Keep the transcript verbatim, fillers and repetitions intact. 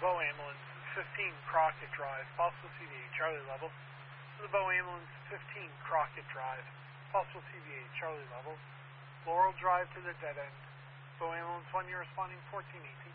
Bow Ambulance fifteen Crockett Drive, possible T V A Charlie level. To the Bow Ambulance fifteen Crockett Drive, possible T V A Charlie level. Laurel Drive to the dead end. Bow Ambulance one, you're responding fourteen eighteen.